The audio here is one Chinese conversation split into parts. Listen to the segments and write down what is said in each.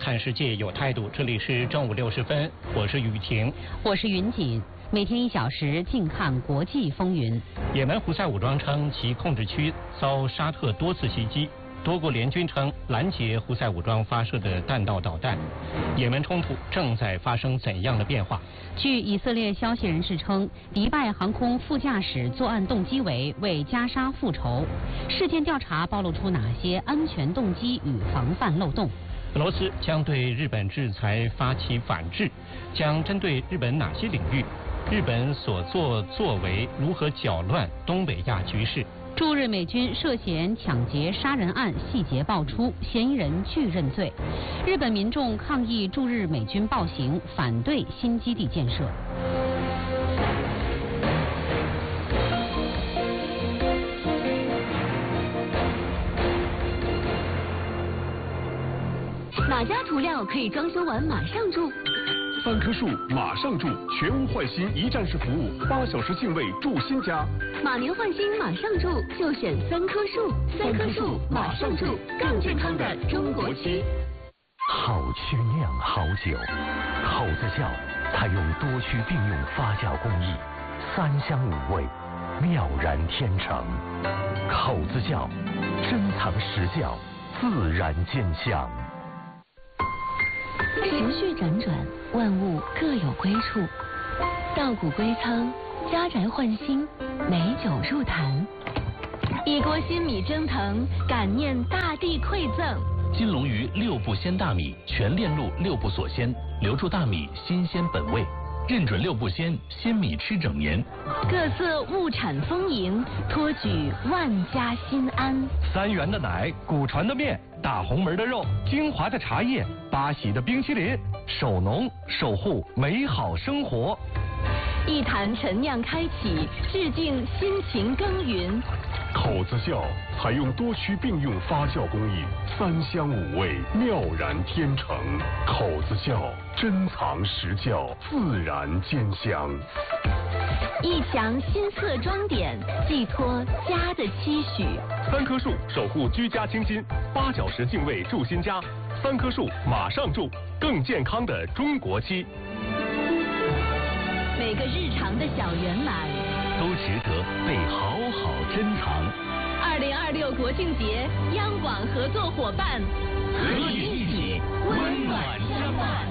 看世界有态度。这里是正午60分，我是雨婷， 我是云锦。每天1小时，静看国际风云。 也门胡塞武装称其控制区遭沙特多次袭击，多国联军称拦截胡塞武装发射的弹道导弹。也门冲突正在发生怎样的变化？ 据以色列消息人士称，迪拜航空副驾驶作案动机为加沙复仇。事件调查暴露出哪些安全动机与防范漏洞？ 俄罗斯将对日本制裁发起反制，将针对日本哪些领域？日本所作为如何搅乱东北亚局势？ 驻日美军涉嫌抢劫杀人案细节爆出，嫌疑人拒认罪。日本民众抗议驻日美军暴行，反对新基地建设。 哪家涂料可以装修完马上住 ？3棵树马上住，全屋换新一站式服务，8小时净位住新家。 马年换新马上住，就选3棵树。3棵树马上住，更健康的中国区。 好曲酿好酒，口子窖采用多区并用发酵工艺，3香5味，妙然天成。口子窖，珍藏实窖，自然兼香。 时序辗转，万物各有归处。稻谷归仓，家宅换新，美酒入坛。一锅新米蒸腾，感念大地馈赠。 金龙鱼6步鲜大米，全链路6步锁鲜，留住大米新鲜本味。认准6步鲜，鲜米吃整年。 各色物产丰盈，托举万家心安。 3元的奶，古传的面，大红门的肉，精华的茶叶，巴西的冰淇淋，守农守护美好生活。 一坛陈酿开启，致敬辛勤耕耘。 口子窖采用多区并用发酵工艺，3香5味，妙然天成。口子窖，珍藏实窖，自然兼香。 一墙新色装点，寄托家的期许。 3棵树守护居家清新，8小时净位住新家。3棵树马上住，更健康的中国期。 每个日常的小圆满都值得被好好珍藏。 2026国庆节，央广合作伙伴和你一起温暖相伴。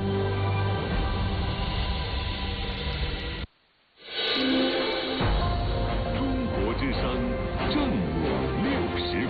中国之声正午60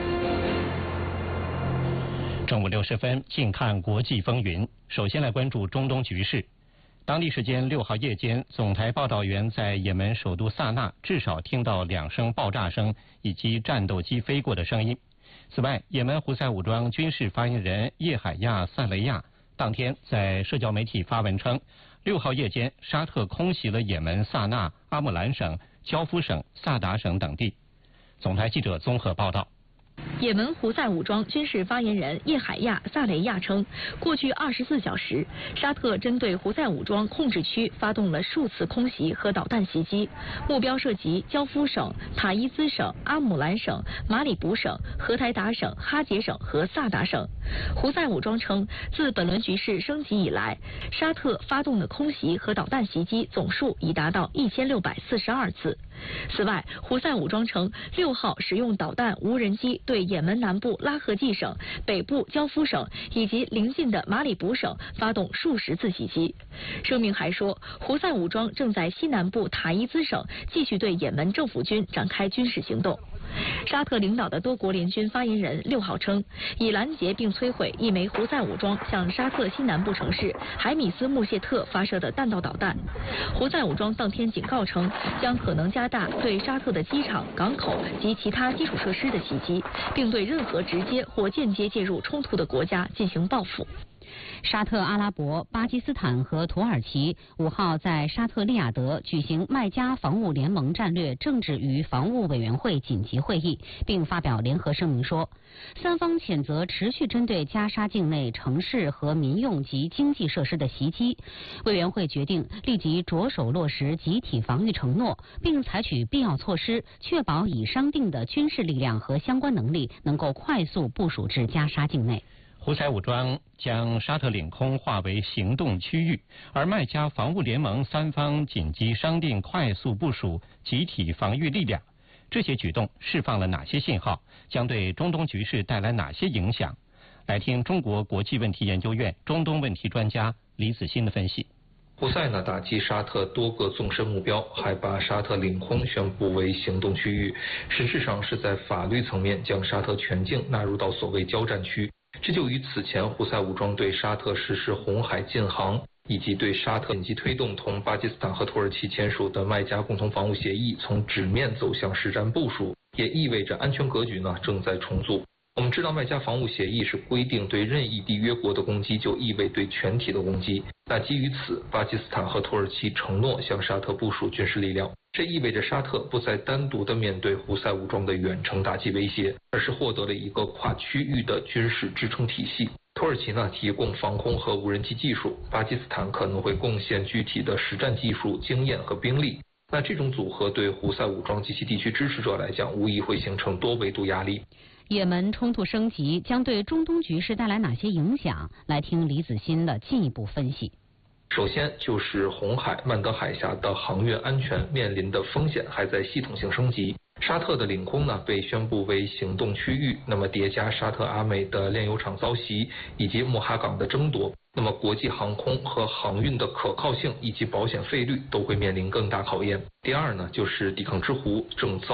分。 正午60分，静看国际风云。首先来关注中东局势。当地时间6号夜间，总台报道员在也门首都萨那至少听到2声爆炸声以及战斗机飞过的声音。此外，也门胡塞武装军事发言人叶海亚·萨雷亚当天在社交媒体发文称，6号夜间沙特空袭了也门萨那、阿姆兰省、焦夫省、萨达省等地。总台记者综合报道。 也门胡塞武装军事发言人叶海亚·萨雷亚称，过去24小时，沙特针对胡塞武装控制区发动了数次空袭和导弹袭击，目标涉及焦夫省、塔伊兹省、阿姆兰省、马里卜省、荷台达省、哈杰省和萨达省。胡塞武装称，自本轮局势升级以来，沙特发动的空袭和导弹袭击总数已达到1642次。此外，胡塞武装称，6号使用导弹无人机对也门南部拉合季省、北部焦夫省以及邻近的马里卜省发动数十次袭击。声明还说，胡塞武装正在西南部塔伊兹省继续对也门政府军展开军事行动。沙特领导的多国联军发言人6号称，已拦截并摧毁一枚胡塞武装向沙特西南部城市海米斯穆谢特发射的弹道导弹。胡塞武装当天警告称，将可能加大对沙特的机场、港口及其他基础设施的袭击，并对任何直接或间接介入冲突的国家进行报复。 沙特阿拉伯、巴基斯坦和土耳其5号在沙特利雅得举行麦加防务联盟战略政治与防务委员会紧急会议，并发表联合声明说，三方谴责持续针对加沙境内城市和民用及经济设施的袭击。委员会决定立即着手落实集体防御承诺，并采取必要措施，确保已商定的军事力量和相关能力能够快速部署至加沙境内。 胡塞武装将沙特领空划为行动区域，而麦加防务联盟三方紧急商定快速部署集体防御力量。这些举动释放了哪些信号？将对中东局势带来哪些影响？来听中国国际问题研究院中东问题专家李子欣的分析。 胡塞呢打击沙特多个纵深目标，还把沙特领空宣布为行动区域，实质上是在法律层面将沙特全境纳入到所谓交战区。这就与此前胡塞武装对沙特实施红海禁航，以及对沙特紧急推动同巴基斯坦和土耳其签署的麦加共同防务协议从纸面走向实战部署，也意味着安全格局呢正在重组。我们知道麦加防务协议是规定对任意缔约国的攻击就意味对全体的攻击，那基于此，巴基斯坦和土耳其承诺向沙特部署军事力量，这意味着沙特不再单独的面对胡塞武装的远程打击威胁，而是获得了一个跨区域的军事支撑体系。土耳其呢提供防空和无人机技术，巴基斯坦可能会贡献具体的实战技术、经验和兵力。那这种组合对胡塞武装及其地区支持者来讲，无疑会形成多维度压力。 也门冲突升级将对中东局势带来哪些影响？来听李子欣的进一步分析。 首先就是红海、曼德海峡的航运安全面临的风险还在系统性升级。沙特的领空呢被宣布为行动区域，那么叠加沙特阿美的炼油厂遭袭以及穆哈港的争夺，那么国际航空和航运的可靠性以及保险费率都会面临更大考验。第二呢，就是抵抗之湖正遭